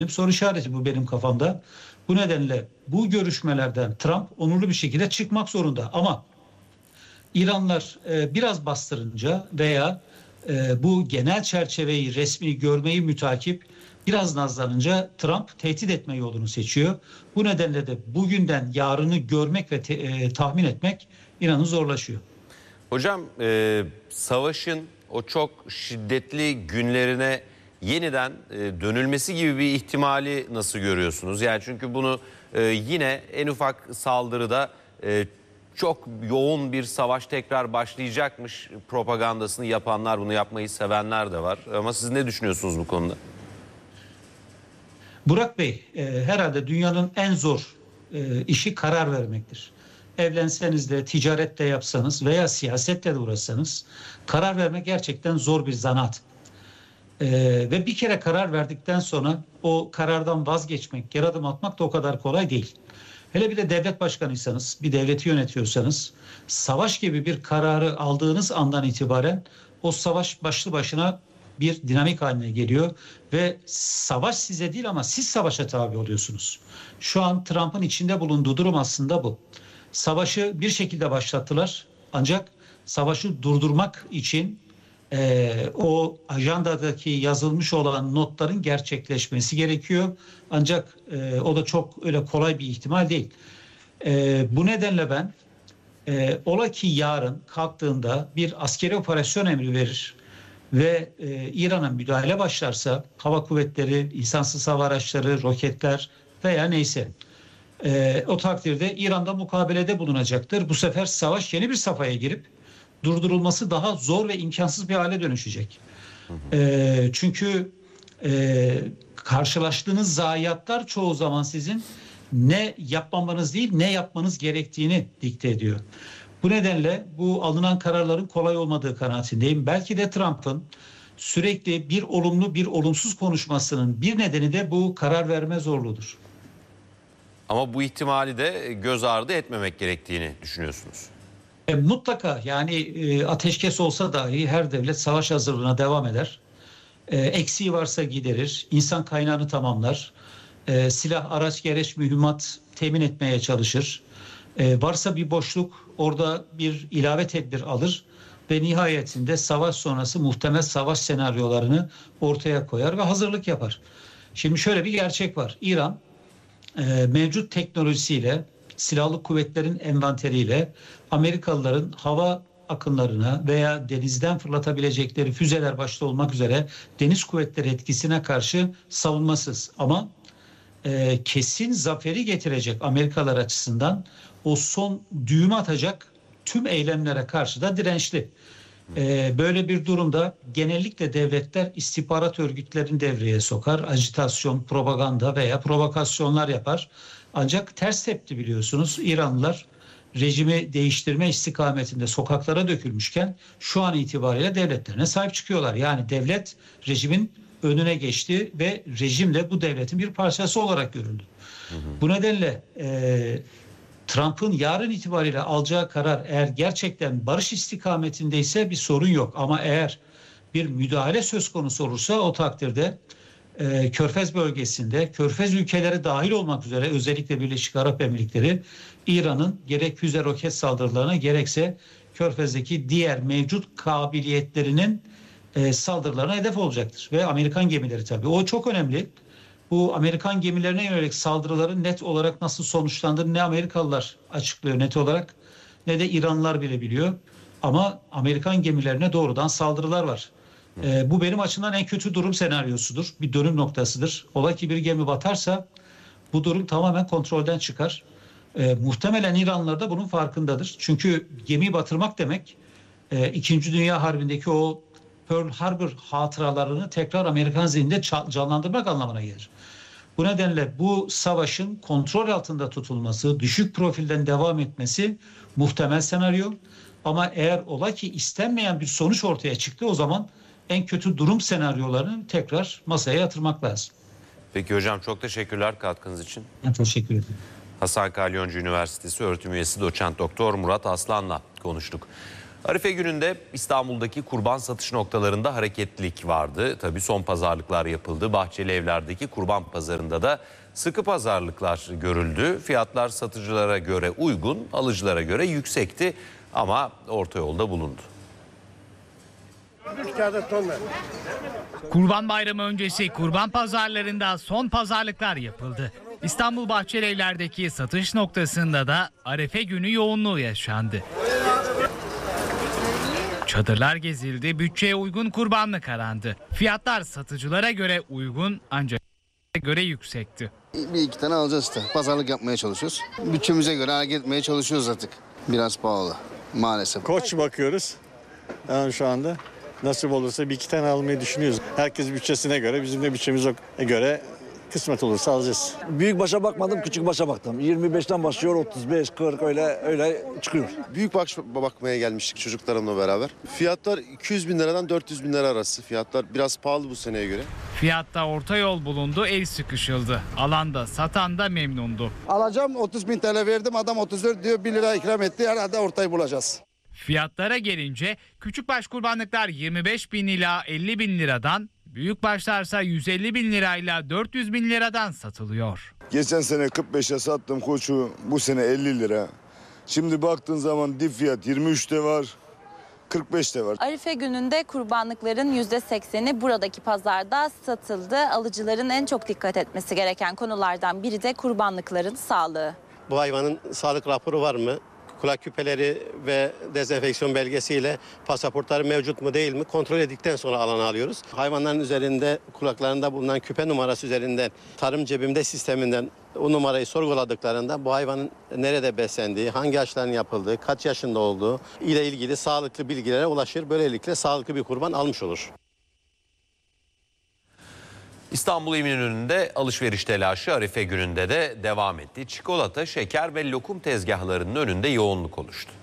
soru işareti bu benim kafamda. Bu nedenle bu görüşmelerden Trump onurlu bir şekilde çıkmak zorunda. Ama İranlar biraz bastırınca veya bu genel çerçeveyi resmi görmeyi mütakip biraz nazlanınca Trump tehdit etme yolunu seçiyor. Bu nedenle de bugünden yarını görmek ve tahmin etmek İran'ın zorlaşıyor. Hocam savaşın o çok şiddetli günlerine yeniden dönülmesi gibi bir ihtimali nasıl görüyorsunuz? Yani çünkü bunu yine en ufak saldırıda çok yoğun bir savaş tekrar başlayacakmış propagandasını yapanlar, bunu yapmayı sevenler de var. Ama siz ne düşünüyorsunuz bu konuda? Burak Bey, herhalde dünyanın en zor işi karar vermektir. Evlenseniz de, ticaret de yapsanız veya siyasetle de uğraşsanız karar vermek gerçekten zor bir zanaat. Ve bir kere karar verdikten sonra o karardan vazgeçmek, geri adım atmak da o kadar kolay değil. Hele bir de devlet başkanıysanız, bir devleti yönetiyorsanız, savaş gibi bir kararı aldığınız andan itibaren o savaş başlı başına bir dinamik haline geliyor ve savaş size değil ama siz savaşa tabi oluyorsunuz. Şu an Trump'ın içinde bulunduğu durum aslında bu. Savaşı bir şekilde başlattılar ancak savaşı durdurmak için o ajandadaki yazılmış olan notların gerçekleşmesi gerekiyor. Ancak o da çok öyle kolay bir ihtimal değil. Bu nedenle ben ola ki yarın kalktığında bir askeri operasyon emri verir ve İran'a müdahale başlarsa hava kuvvetleri, insansız hava araçları, roketler veya neyse o takdirde İran'da mukabelede bulunacaktır. Bu sefer savaş yeni bir safhaya girip durdurulması daha zor ve imkansız bir hale dönüşecek. Çünkü karşılaştığınız zayiatlar çoğu zaman sizin ne yapmamanız değil ne yapmanız gerektiğini dikte ediyor. Bu nedenle bu alınan kararların kolay olmadığı kanaatindeyim. Belki de Trump'ın sürekli bir olumlu bir olumsuz konuşmasının bir nedeni de bu karar verme zorluğudur. Ama bu ihtimali de göz ardı etmemek gerektiğini düşünüyorsunuz. Mutlaka yani ateşkes olsa dahi her devlet savaş hazırlığına devam eder. Eksiği varsa giderir, insan kaynağını tamamlar, silah, araç, gereç, mühimmat temin etmeye çalışır. Varsa bir boşluk orada bir ilave tedbir alır ve nihayetinde savaş sonrası muhtemel savaş senaryolarını ortaya koyar ve hazırlık yapar. Şimdi şöyle bir gerçek var. İran mevcut teknolojisiyle, silahlı kuvvetlerin envanteriyle Amerikalıların hava akınlarına veya denizden fırlatabilecekleri füzeler başta olmak üzere deniz kuvvetleri etkisine karşı savunmasız. Ama kesin zaferi getirecek Amerikalılar açısından o son düğümü atacak tüm eylemlere karşı da dirençli. Böyle bir durumda genellikle devletler istihbarat örgütlerini devreye sokar, ajitasyon, propaganda veya provokasyonlar yapar. Ancak ters tepti biliyorsunuz. İranlılar rejimi değiştirme istikametinde sokaklara dökülmüşken şu an itibariyle devletlerine sahip çıkıyorlar. Yani devlet rejimin önüne geçti ve rejim de bu devletin bir parçası olarak görüldü. Bu nedenle Trump'ın yarın itibariyle alacağı karar eğer gerçekten barış istikametindeyse bir sorun yok. Ama eğer bir müdahale söz konusu olursa o takdirde Körfez bölgesinde, Körfez ülkeleri dahil olmak üzere özellikle Birleşik Arap Emirlikleri İran'ın gerek füze roket saldırılarına gerekse Körfez'deki diğer mevcut kabiliyetlerinin saldırılarına hedef olacaktır. Ve Amerikan gemileri tabii. O çok önemli. Bu Amerikan gemilerine yönelik saldırıların net olarak nasıl sonuçlandığını ne Amerikalılar açıklıyor net olarak ne de İranlılar bile biliyor. Ama Amerikan gemilerine doğrudan saldırılar var. Bu benim açımdan en kötü durum senaryosudur. Bir dönüm noktasıdır. Ola ki bir gemi batarsa bu durum tamamen kontrolden çıkar. Muhtemelen İranlılar da bunun farkındadır. Çünkü gemi batırmak demek İkinci Dünya Harbi'ndeki o Pearl Harbor hatıralarını tekrar Amerikan zihninde canlandırmak anlamına gelir. Bu nedenle bu savaşın kontrol altında tutulması, düşük profilden devam etmesi muhtemel senaryo. Ama eğer ola ki istenmeyen bir sonuç ortaya çıktı o zaman en kötü durum senaryolarını tekrar masaya yatırmak lazım. Peki hocam çok teşekkürler katkınız için. Ben teşekkür ederim. Hasan Kalyoncu Üniversitesi öğretim üyesi doçent doktor Murat Aslan'la konuştuk. Arife gününde İstanbul'daki kurban satış noktalarında hareketlilik vardı. Tabii son pazarlıklar yapıldı. Bahçeli Evler'deki kurban pazarında da sıkı pazarlıklar görüldü. Fiyatlar satıcılara göre uygun, alıcılara göre yüksekti ama orta yolda bulundu. Kurban Bayramı öncesi kurban pazarlarında son pazarlıklar yapıldı. İstanbul Bahçelievler'deki satış noktasında da Arife günü yoğunluğu yaşandı. Çadırlar gezildi, bütçeye uygun kurbanlık arandı. Fiyatlar satıcılara göre uygun ancak göre yüksekti. Bir iki tane alacağız işte. Pazarlık yapmaya çalışıyoruz. Bütçemize göre hareket etmeye çalışıyoruz artık. Biraz pahalı maalesef. Koç bakıyoruz yani şu anda. Nasip olursa bir iki tane almayı düşünüyoruz. Herkes bütçesine göre, bizim de bütçemize göre kısmet olursa alacağız. Büyük başa bakmadım, küçük başa baktım. 25'ten başlıyor, 35, 40 öyle çıkıyor. Büyük baş bakmaya gelmiştik çocuklarımla beraber. Fiyatlar 200 bin liradan 400 bin lira arası. Fiyatlar biraz pahalı bu seneye göre. Fiyatta orta yol bulundu, el sıkışıldı. Alanda, satan da memnundu. Alacağım 30 bin TL verdim, adam 34 diyor, 1 lira ikram etti, herhalde ortayı bulacağız. Fiyatlara gelince küçükbaş kurbanlıklar 25 bin ila 50 bin liradan, büyükbaşlarsa 150 bin lirayla 400 bin liradan satılıyor. Geçen sene 45'e sattım koçu, bu sene 50 lira. Şimdi baktığın zaman dip fiyat 23'te var, 45'te var. Arife gününde kurbanlıkların %80'i buradaki pazarda satıldı. Alıcıların en çok dikkat etmesi gereken konulardan biri de kurbanlıkların sağlığı. Bu hayvanın sağlık raporu var mı? Kulak küpeleri ve dezenfeksiyon belgesiyle pasaportları mevcut mu değil mi kontrol ettikten sonra alana alıyoruz. Hayvanların üzerinde, kulaklarında bulunan küpe numarası üzerinden tarım cebimde sisteminden o numarayı sorguladıklarında bu hayvanın nerede beslendiği, hangi aşıların yapıldığı, kaç yaşında olduğu ile ilgili sağlıklı bilgilere ulaşır. Böylelikle sağlıklı bir kurban almış olur. İstanbul Eminönü'nde alışveriş telaşı Arife gününde de devam etti. Çikolata, şeker ve lokum tezgahlarının önünde yoğunluk oluştu.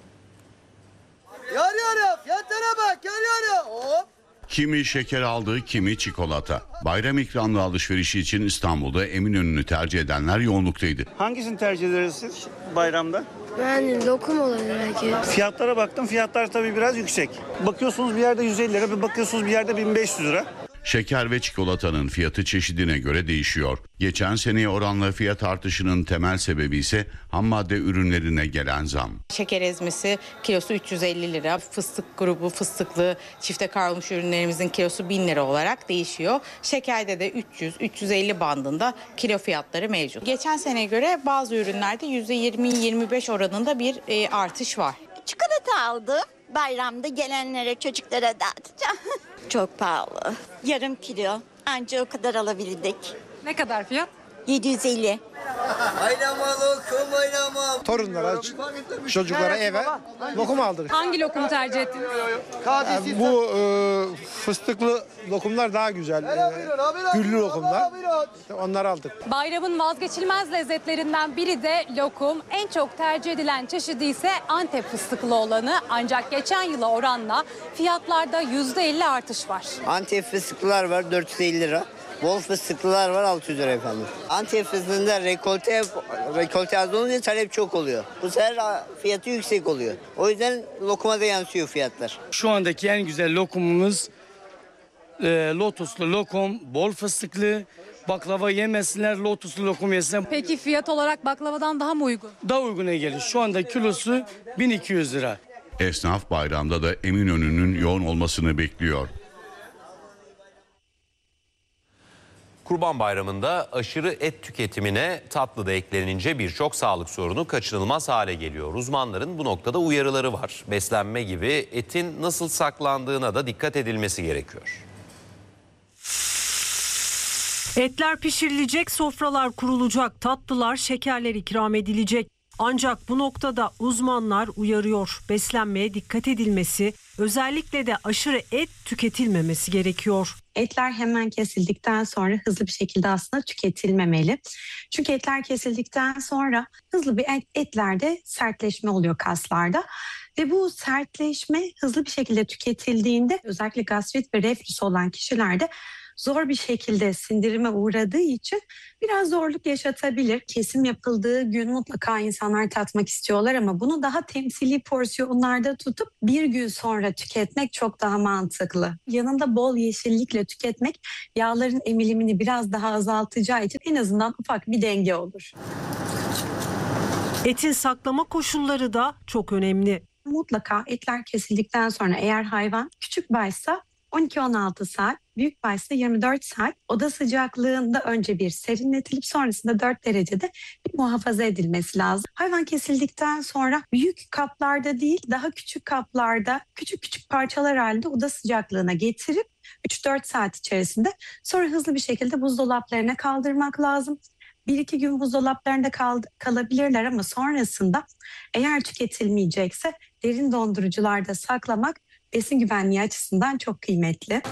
Fiyatlara bak, hop. Kimi şeker aldı, kimi çikolata. Bayram ikramlı alışverişi için İstanbul'da Eminönü'nü tercih edenler yoğunluktaydı. Hangisini tercih edersiniz bayramda? Yani lokum olabilir belki. Fiyatlara baktım, fiyatlar tabii biraz yüksek. Bakıyorsunuz bir yerde 150 lira, bir bakıyorsunuz bir yerde 1500 lira. Şeker ve çikolatanın fiyatı çeşidine göre değişiyor. Geçen seneye oranla fiyat artışının temel sebebi ise hammadde ürünlerine gelen zam. Şeker ezmesi kilosu 350 lira, fıstık grubu fıstıklı çifte kavrulmuş ürünlerimizin kilosu 1000 lira olarak değişiyor. Şekerde de 300-350 bandında kilo fiyatları mevcut. Geçen seneye göre bazı ürünlerde %20-25 oranında bir artış var. Çikolata aldım. Bayramda gelenlere, çocuklara dağıtacağım. Çok pahalı. Yarım kilo. Anca o kadar alabildik. Ne kadar fiyat? 750. Oynama lokum, oynama. Torunlara, çocuklara eve lokum aldık. Hangi lokumu tercih ettiniz? Bu fıstıklı lokumlar daha güzel. Güllü lokumlar. Onları aldık. Bayramın vazgeçilmez lezzetlerinden biri de lokum. En çok tercih edilen çeşidi ise Antep fıstıklı olanı. Ancak geçen yıla oranla fiyatlarda %50 artış var. Antep fıstıklılar var 450 lira. Bol fıstıklılar var 600 lira efendim. Antep fıstığında rekolte az olunca talep çok oluyor. Bu sefer fiyatı yüksek oluyor. O yüzden lokuma da yansıyor fiyatlar. Şu andaki en güzel lokumumuz lotuslu lokum, bol fıstıklı. Baklava yemesinler, lotuslu lokum yesinler. Peki fiyat olarak baklavadan daha mı uygun? Daha uyguna gelir. Şu anda kilosu 1200 lira. Esnaf bayramda da Eminönü'nün yoğun olmasını bekliyor. Kurban Bayramı'nda aşırı et tüketimine tatlı da eklenince birçok sağlık sorunu kaçınılmaz hale geliyor. Uzmanların bu noktada uyarıları var. Beslenme gibi etin nasıl saklandığına da dikkat edilmesi gerekiyor. Etler pişirilecek, sofralar kurulacak, tatlılar, şekerler ikram edilecek. Ancak bu noktada uzmanlar uyarıyor. Beslenmeye dikkat edilmesi, özellikle de aşırı et tüketilmemesi gerekiyor. Etler hemen kesildikten sonra hızlı bir şekilde aslında tüketilmemeli. Çünkü etler kesildikten sonra hızlı bir etlerde sertleşme oluyor kaslarda. Ve bu sertleşme hızlı bir şekilde tüketildiğinde özellikle gastrit ve reflüs olan kişilerde zor bir şekilde sindirime uğradığı için biraz zorluk yaşatabilir. Kesim yapıldığı gün mutlaka insanlar tatmak istiyorlar ama bunu daha temsili porsiyonlarda tutup bir gün sonra tüketmek çok daha mantıklı. Yanında bol yeşillikle tüketmek yağların emilimini biraz daha azaltacağı için en azından ufak bir denge olur. Etin saklama koşulları da çok önemli. Mutlaka etler kesildikten sonra eğer hayvan küçük baysa 12-16 saat, büyük baysa 24 saat oda sıcaklığında önce bir serinletilip sonrasında 4 derecede bir muhafaza edilmesi lazım. Hayvan kesildikten sonra büyük kaplarda değil daha küçük kaplarda küçük küçük parçalar halinde oda sıcaklığına getirip 3-4 saat içerisinde sonra hızlı bir şekilde buzdolaplarına kaldırmak lazım. 1-2 gün buzdolaplarında kalabilirler ama sonrasında eğer tüketilmeyecekse derin dondurucularda saklamak besin güvenliği açısından çok kıymetli.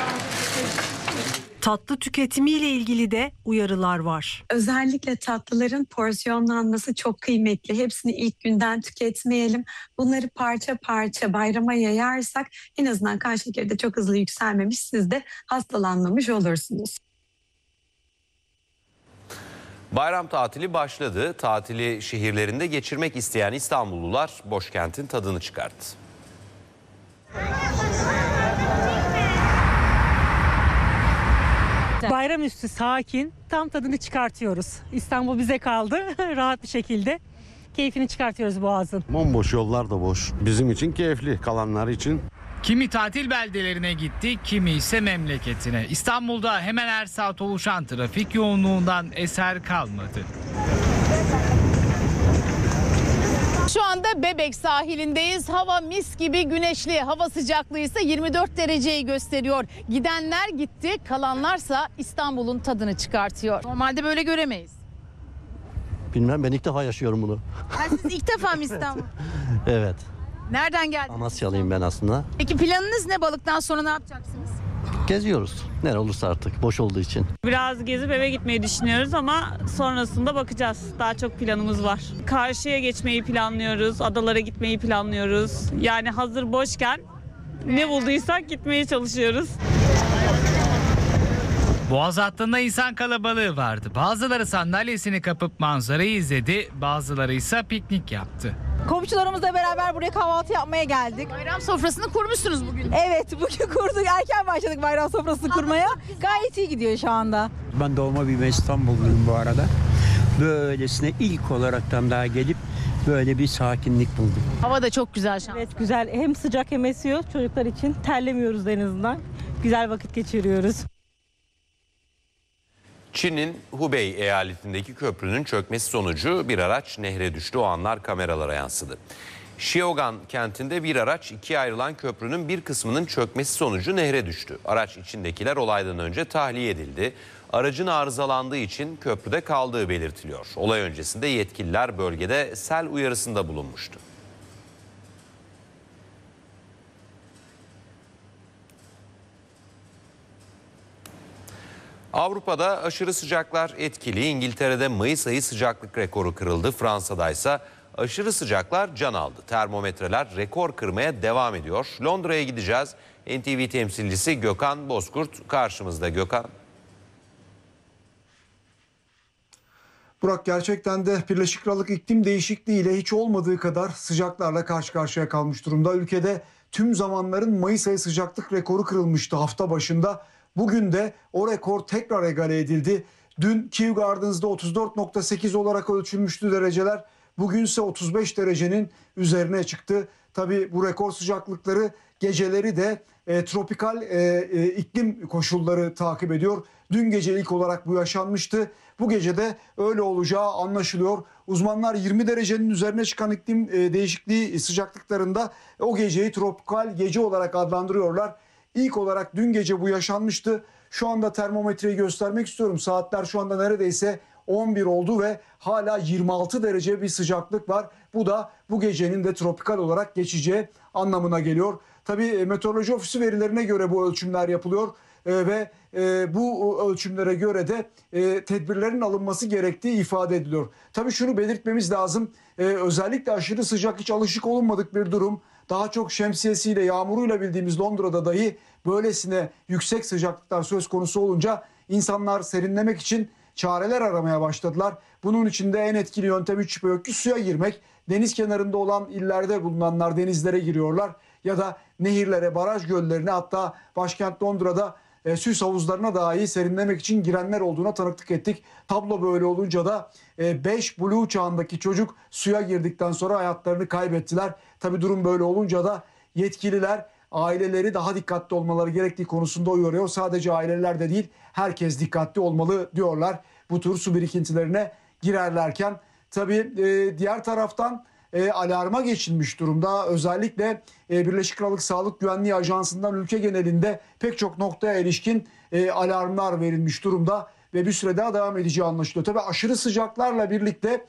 Tatlı tüketimiyle ilgili de uyarılar var. Özellikle tatlıların porsiyonlanması çok kıymetli. Hepsini ilk günden tüketmeyelim. Bunları parça parça bayrama yayarsak en azından kan şekeri de çok hızlı yükselmemiş, siz de hastalanmamış olursunuz. Bayram tatili başladı. Tatili şehirlerinde geçirmek isteyen İstanbullular Boşkent'in tadını çıkarttı. Bayramüstü sakin, tam tadını çıkartıyoruz. İstanbul bize kaldı. Rahat bir şekilde keyfini çıkartıyoruz Boğaz'ın. Bomboş, yollar da boş. Bizim için keyifli, kalanlar için. Kimi tatil beldelerine gitti, kimi ise memleketine. İstanbul'da hemen her saat oluşan trafik yoğunluğundan eser kalmadı. Şu anda Bebek sahilindeyiz. Hava mis gibi güneşli. Hava sıcaklığı ise 24 dereceyi gösteriyor. Gidenler gitti, kalanlarsa İstanbul'un tadını çıkartıyor. Normalde böyle göremeyiz. Bilmem, ben ilk defa yaşıyorum bunu. Siz ilk defa mı İstanbul? Evet. Nereden geldiniz? Amasyalıyım ben aslında. Peki planınız ne? Balıktan sonra ne yapacaksınız? Geziyoruz. Nere olursa artık, boş olduğu için. Biraz gezip eve gitmeyi düşünüyoruz ama sonrasında bakacağız. Daha çok planımız var. Karşıya geçmeyi planlıyoruz, adalara gitmeyi planlıyoruz. Yani hazır boşken ne bulduysak gitmeye çalışıyoruz. Boğaz hattında insan kalabalığı vardı. Bazıları sandalyesini kapıp manzarayı izledi, bazıları ise piknik yaptı. Komşularımızla beraber buraya kahvaltı yapmaya geldik. Bayram sofrasını kurmuşsunuz bugün. Evet, bugün kurduk. Erken başladık bayram sofrasını kurmaya. Gayet iyi gidiyor şu anda. Ben doğma büyüme İstanbulluyum bu arada. Böylesine ilk olaraktan daha gelip böyle bir sakinlik buldum. Hava da çok güzel şu an. Evet, güzel. Hem sıcak hem esiyor. Çocuklar için terlemiyoruz en azından. Güzel vakit geçiriyoruz. Çin'in Hubei eyaletindeki köprünün çökmesi sonucu bir araç nehre düştü. O anlar kameralara yansıdı. Xiaogan kentinde bir araç ikiye ayrılan köprünün bir kısmının çökmesi sonucu nehre düştü. Araç içindekiler olaydan önce tahliye edildi. Aracın arızalandığı için köprüde kaldığı belirtiliyor. Olay öncesinde yetkililer bölgede sel uyarısında bulunmuştu. Avrupa'da aşırı sıcaklar etkili. İngiltere'de Mayıs ayı sıcaklık rekoru kırıldı. Fransa'da ise aşırı sıcaklar can aldı. Termometreler rekor kırmaya devam ediyor. Londra'ya gideceğiz. NTV temsilcisi Gökhan Bozkurt karşımızda. Gökhan. Burak, gerçekten de Birleşik Krallık iklim değişikliğiyle hiç olmadığı kadar sıcaklarla karşı karşıya kalmış durumda. Ülkede tüm zamanların Mayıs ayı sıcaklık rekoru kırılmıştı hafta başında. Bugün de o rekor tekrar egale edildi. Dün Kew Gardens'da 34.8 olarak ölçülmüştü dereceler. Bugünse 35 derecenin üzerine çıktı. Tabii bu rekor sıcaklıkları geceleri de tropikal iklim koşulları takip ediyor. Dün gece ilk olarak bu yaşanmıştı. Bu gece de öyle olacağı anlaşılıyor. Uzmanlar 20 derecenin üzerine çıkan iklim değişikliği sıcaklıklarında o geceyi tropikal gece olarak adlandırıyorlar. İlk olarak dün gece bu yaşanmıştı. Şu anda termometreyi göstermek istiyorum. Saatler şu anda neredeyse 11 oldu ve hala 26 derece bir sıcaklık var. Bu da bu gecenin de tropikal olarak geçeceği anlamına geliyor. Tabii Meteoroloji Ofisi verilerine göre bu ölçümler yapılıyor ve bu ölçümlere göre de tedbirlerin alınması gerektiği ifade ediliyor. Tabii şunu belirtmemiz lazım. Özellikle aşırı sıcak hiç alışık olunmadık bir durum. daha çok şemsiyesiyle, yağmuruyla bildiğimiz Londra'da dahi böylesine yüksek sıcaklıklar söz konusu olunca insanlar serinlemek için çareler aramaya başladılar. Bunun için de en etkili yöntem hiç şüphe yok ki suya girmek. Deniz kenarında olan illerde bulunanlar denizlere giriyorlar ya da nehirlere, baraj göllerine, hatta başkent Londra'da süs havuzlarına dahi serinlemek için girenler olduğuna tanıklık ettik. Tablo böyle olunca da 5 Blue çağındaki çocuk suya girdikten sonra hayatlarını kaybettiler. Tabii durum böyle olunca da yetkililer aileleri daha dikkatli olmaları gerektiği konusunda uyarıyor. Sadece aileler de değil, herkes dikkatli olmalı diyorlar bu tür su birikintilerine girerlerken. Tabii diğer taraftan alarma geçilmiş durumda. Özellikle Birleşik Krallık Sağlık Güvenliği Ajansı'ndan ülke genelinde pek çok noktaya ilişkin alarmlar verilmiş durumda ve bir süre daha devam edeceği anlaşılıyor. Tabii aşırı sıcaklarla birlikte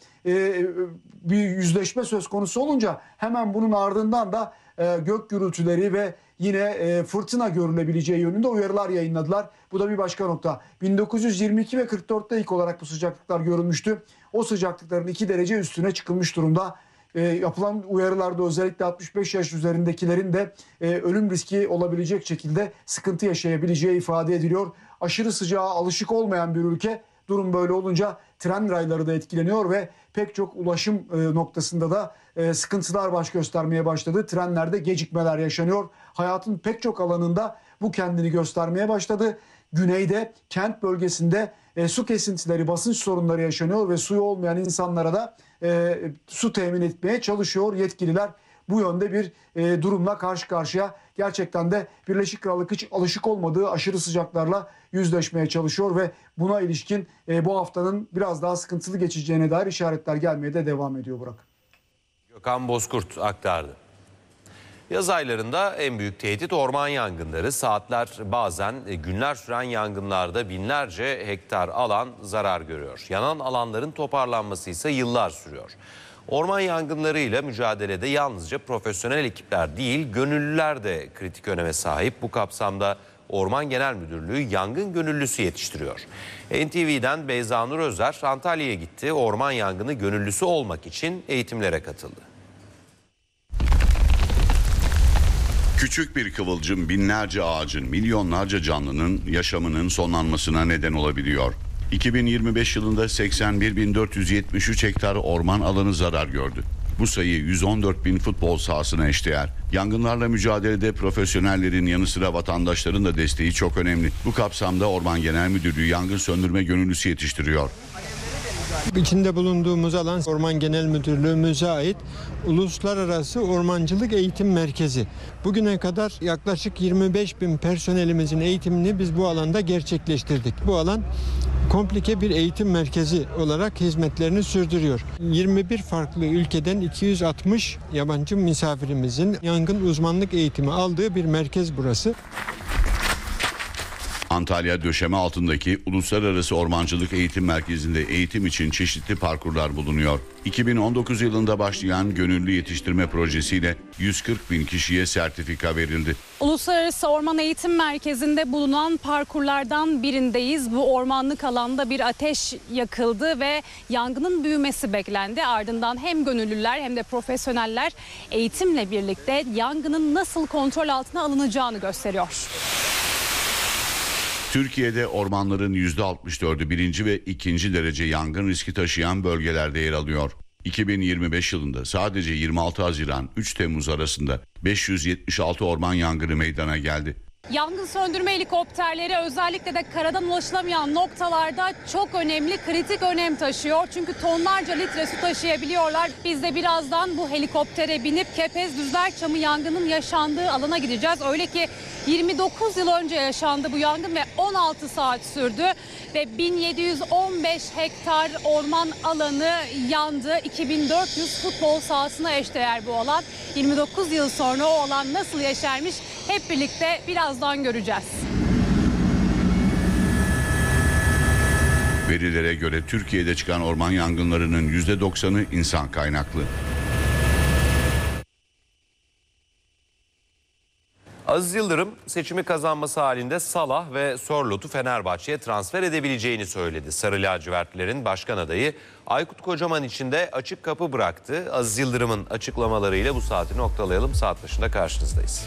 bir yüzleşme söz konusu olunca hemen bunun ardından da gök gürültüleri ve yine fırtına görülebileceği yönünde uyarılar yayınladılar. Bu da bir başka nokta. 1922 ve 44'te ilk olarak bu sıcaklıklar görülmüştü. O sıcaklıkların 2 derece üstüne çıkılmış durumda. Yapılan uyarılarda özellikle 65 yaş üzerindekilerin de ölüm riski olabilecek şekilde sıkıntı yaşayabileceği ifade ediliyor. Aşırı sıcağa alışık olmayan bir ülke, durum böyle olunca tren rayları da etkileniyor ve pek çok ulaşım noktasında da sıkıntılar baş göstermeye başladı. Trenlerde gecikmeler yaşanıyor. Hayatın pek çok alanında bu kendini göstermeye başladı. Güneyde, kent bölgesinde su kesintileri, basınç sorunları yaşanıyor ve suyu olmayan insanlara da su temin etmeye çalışıyor yetkililer. Bu yönde bir durumla karşı karşıya. Gerçekten de Birleşik Krallık hiç alışık olmadığı aşırı sıcaklarla yüzleşmeye çalışıyor ve buna ilişkin bu haftanın biraz daha sıkıntılı geçeceğine dair işaretler gelmeye de devam ediyor Burak. Gökhan Bozkurt aktardı. Yaz aylarında en büyük tehdit orman yangınları. Saatler, bazen günler süren yangınlarda binlerce hektar alan zarar görüyor. Yanan alanların toparlanması ise yıllar sürüyor. Orman yangınlarıyla mücadelede yalnızca profesyonel ekipler değil, gönüllüler de kritik öneme sahip. Bu kapsamda Orman Genel Müdürlüğü yangın gönüllüsü yetiştiriyor. NTV'den Beyza Nur Özer Antalya'ya gitti. Orman yangını gönüllüsü olmak için eğitimlere katıldı. Küçük bir kıvılcım binlerce ağacın, milyonlarca canlının yaşamının sonlanmasına neden olabiliyor. 2025 yılında 81.473 hektar orman alanı zarar gördü. Bu sayı 114.000 futbol sahasına eşdeğer. Yangınlarla mücadelede profesyonellerin yanı sıra vatandaşların da desteği çok önemli. Bu kapsamda Orman Genel Müdürlüğü yangın söndürme gönüllüsü yetiştiriyor. İçinde bulunduğumuz alan Orman Genel Müdürlüğümüze ait Uluslararası Ormancılık Eğitim Merkezi. Bugüne kadar yaklaşık 25.000 personelimizin eğitimini biz bu alanda gerçekleştirdik. Bu alan komplike bir eğitim merkezi olarak hizmetlerini sürdürüyor. 21 farklı ülkeden 260 yabancı misafirimizin yangın uzmanlık eğitimi aldığı bir merkez burası. Antalya Döşeme altındaki Uluslararası Ormancılık Eğitim Merkezi'nde eğitim için çeşitli parkurlar bulunuyor. 2019 yılında başlayan gönüllü yetiştirme projesiyle 140.000 kişiye sertifika verildi. Uluslararası Orman Eğitim Merkezi'nde bulunan parkurlardan birindeyiz. Bu ormanlık alanda bir ateş yakıldı ve yangının büyümesi beklendi. Ardından hem gönüllüler hem de profesyoneller eğitimle birlikte yangının nasıl kontrol altına alınacağını gösteriyor. Türkiye'de ormanların %64'ü 1. ve 2. derece yangın riski taşıyan bölgelerde yer alıyor. 2025 yılında sadece 26 Haziran 3 Temmuz arasında 576 orman yangını meydana geldi. Yangın söndürme helikopterleri özellikle de karadan ulaşılamayan noktalarda çok önemli, kritik önem taşıyor. Çünkü tonlarca litre su taşıyabiliyorlar. Biz de birazdan bu helikoptere binip Kepez Düzlerçamı yangının yaşandığı alana gideceğiz. Öyle ki 29 yıl önce yaşandı bu yangın ve 16 saat sürdü. Ve 1715 hektar orman alanı yandı. 2400 futbol sahasına eşdeğer bu alan. 29 yıl sonra o alan nasıl yeşermiş hep birlikte birazdan göreceğiz. Verilere göre Türkiye'de çıkan orman yangınlarının %90'ı insan kaynaklı. Aziz Yıldırım seçimi kazanması halinde Salah ve Sorlot'u Fenerbahçe'ye transfer edebileceğini söyledi. Sarı lacivertlerin başkan adayı Aykut Kocaman için de açık kapı bıraktı. Aziz Yıldırım'ın açıklamalarıyla bu saati noktalayalım. Saat başında karşınızdayız.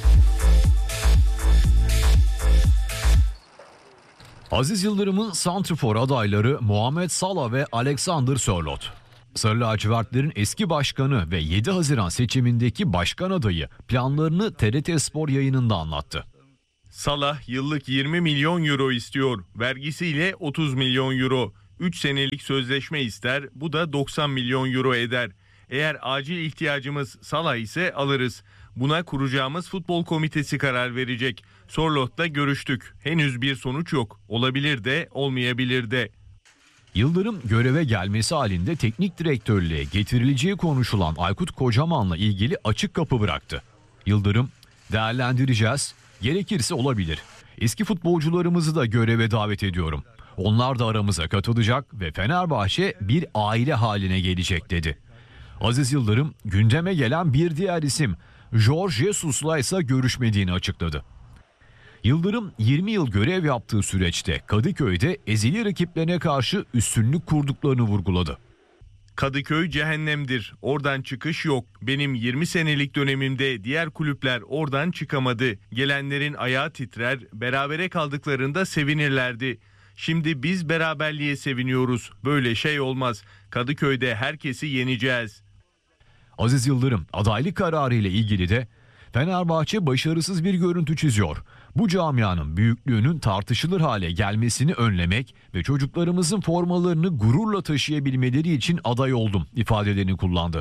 Aziz Yıldırım'ın santrfor adayları Muhammed Salah ve Alexander Sörloth. Sarı lacivertlerin eski başkanı ve 7 Haziran seçimindeki başkan adayı planlarını TRT Spor yayınında anlattı. Salah yıllık 20 milyon euro istiyor. Vergisiyle 30 milyon euro. 3 senelik sözleşme ister. Bu da 90 milyon euro eder. Eğer acil ihtiyacımız Salah ise alırız. Buna kuracağımız futbol komitesi karar verecek. Sorloth'la görüştük. Henüz bir sonuç yok. Olabilir de olmayabilir de. Yıldırım göreve gelmesi halinde teknik direktörlüğe getirileceği konuşulan Aykut Kocaman'la ilgili açık kapı bıraktı. Yıldırım, değerlendireceğiz, gerekirse olabilir. Eski futbolcularımızı da göreve davet ediyorum. Onlar da aramıza katılacak ve Fenerbahçe bir aile haline gelecek dedi. Aziz Yıldırım gündeme gelen bir diğer isim Jorge Jesus'la ise görüşmediğini açıkladı. Yıldırım 20 yıl görev yaptığı süreçte Kadıköy'de ezeli rakiplerine karşı üstünlük kurduklarını vurguladı. Kadıköy cehennemdir. Oradan çıkış yok. Benim 20 senelik dönemimde diğer kulüpler oradan çıkamadı. Gelenlerin ayağı titrer, berabere kaldıklarında sevinirlerdi. Şimdi biz beraberliğe seviniyoruz. Böyle şey olmaz. Kadıköy'de herkesi yeneceğiz. Aziz Yıldırım adaylık kararı ile ilgili de Fenerbahçe başarısız bir görüntü çiziyor. Bu camianın büyüklüğünün tartışılır hale gelmesini önlemek ve çocuklarımızın formalarını gururla taşıyabilmeleri için aday oldum ifadelerini kullandı.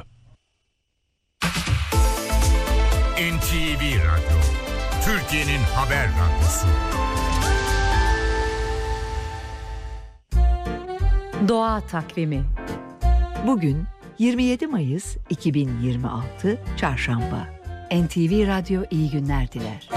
NTV Radyo, Türkiye'nin haber radyosu. Doğa takvimi. Bugün 27 Mayıs 2026 Çarşamba. NTV Radyo iyi günler diler.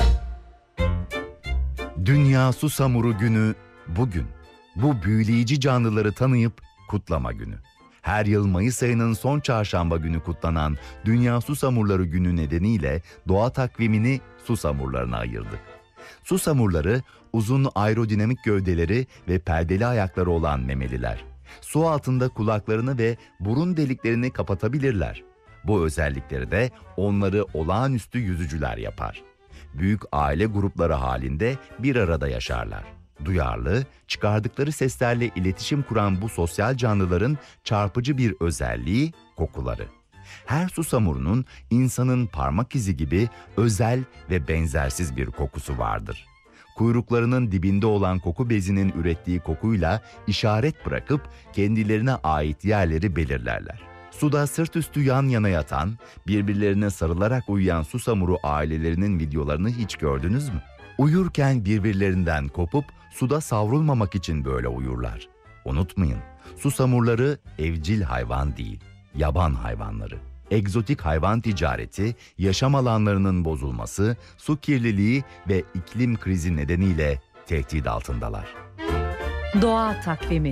Dünya Susamuru Günü bugün. Bu büyüleyici canlıları tanıyıp kutlama günü. Her yıl Mayıs ayının son çarşamba günü kutlanan Dünya Susamurları Günü nedeniyle doğa takvimini susamurlarına ayırdık. Susamurları uzun aerodinamik gövdeleri ve perdeli ayakları olan memeliler. Su altında kulaklarını ve burun deliklerini kapatabilirler. Bu özellikleri de onları olağanüstü yüzücüler yapar. Büyük aile grupları halinde bir arada yaşarlar. Duyarlı, çıkardıkları seslerle iletişim kuran bu sosyal canlıların çarpıcı bir özelliği kokuları. Her susamurunun insanın parmak izi gibi özel ve benzersiz bir kokusu vardır. Kuyruklarının dibinde olan koku bezinin ürettiği kokuyla işaret bırakıp kendilerine ait yerleri belirlerler. Suda sırt üstü yan yana yatan, birbirlerine sarılarak uyuyan susamuru ailelerinin videolarını hiç gördünüz mü? Uyurken birbirlerinden kopup suda savrulmamak için böyle uyurlar. Unutmayın, susamurları evcil hayvan değil, yaban hayvanları. Egzotik hayvan ticareti, yaşam alanlarının bozulması, su kirliliği ve iklim krizi nedeniyle tehdit altındalar. Doğa takvimi.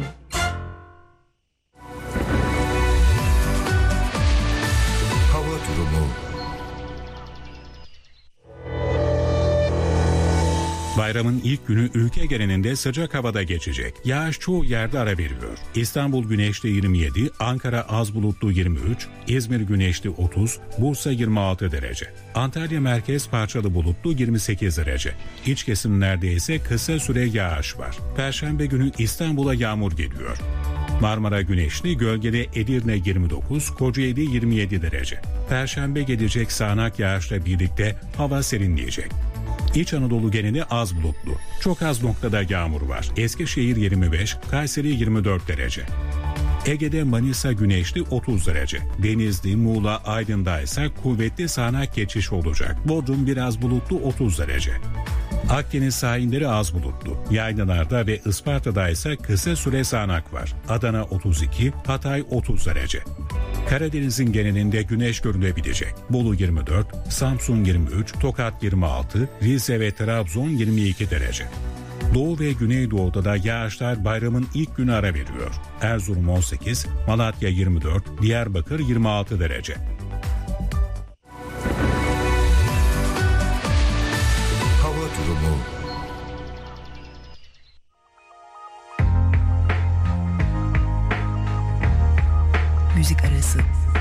Hava durumu. Bayramın ilk günü ülke genelinde sıcak havada geçecek. Yağış çoğu yerde ara veriyor. İstanbul güneşli 27, Ankara az bulutlu 23, İzmir güneşli 30, Bursa 26 derece. Antalya merkez parçalı bulutlu 28 derece. İç kesimlerde ise kısa süre yağış var. Perşembe günü İstanbul'a yağmur geliyor. Marmara güneşli, gölgeli Edirne 29, Kocaeli 27 derece. Perşembe gelecek sağanak yağışla birlikte hava serinleyecek. İç Anadolu geneli az bulutlu. Çok az noktada yağmur var. Eskişehir 25, Kayseri 24 derece. Ege'de Manisa güneşli 30 derece. Denizli, Muğla, Aydın'da ise kuvvetli sağanak geçiş olacak. Bodrum biraz bulutlu 30 derece. Akdeniz sahilleri az bulutlu. Yaylalarda ve Isparta'da ise kısa süre sağanak var. Adana 32, Hatay 30 derece. Karadeniz'in genelinde güneş görülebilecek. Bolu 24, Samsun 23, Tokat 26, Rize ve Trabzon 22 derece. Doğu ve Güneydoğu'da da yağışlar bayramın ilk günü ara veriyor. Erzurum 18, Malatya 24, Diyarbakır 26 derece. durumu. Müzik arası.